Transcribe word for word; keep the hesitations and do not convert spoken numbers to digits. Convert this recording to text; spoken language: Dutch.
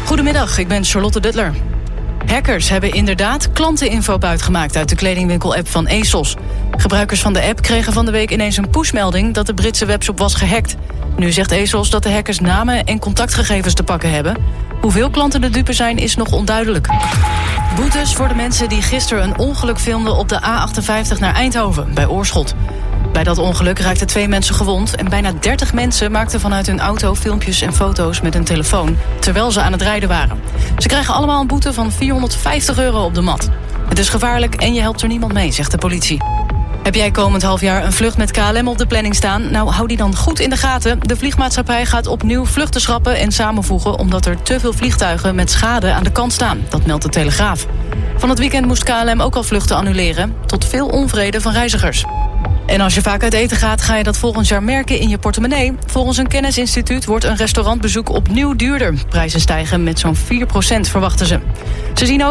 Goedemiddag, ik ben Charlotte Duttler. Hackers hebben inderdaad klanteninfo buitgemaakt uit de kledingwinkel-app van ASOS. Gebruikers van de app kregen van de week ineens een pushmelding dat de Britse webshop was gehackt. Nu zegt ASOS dat de hackers namen en contactgegevens te pakken hebben. Hoeveel klanten de dupe zijn is nog onduidelijk. Boetes voor de mensen die gisteren een ongeluk filmden op de A achtenvijftig naar Eindhoven, bij Oorschot. Bij dat ongeluk raakten twee mensen gewond en bijna dertig mensen maakten vanuit hun auto filmpjes en foto's met hun telefoon, terwijl ze aan het rijden waren. Ze krijgen allemaal een boete van vierhonderdvijftig euro op de mat. Het is gevaarlijk en je helpt er niemand mee, zegt de politie. Heb jij komend half jaar een vlucht met K L M op de planning staan? Nou, hou die dan goed in de gaten. De vliegmaatschappij gaat opnieuw vluchten schrappen en samenvoegen, omdat er te veel vliegtuigen met schade aan de kant staan. Dat meldt de Telegraaf. Van het weekend moest K L M ook al vluchten annuleren, tot veel onvrede van reizigers. En als je vaak uit eten gaat, ga je dat volgend jaar merken in je portemonnee. Volgens een kennisinstituut wordt een restaurantbezoek opnieuw duurder. Prijzen stijgen met zo'n vier procent, verwachten ze. Ze zien ook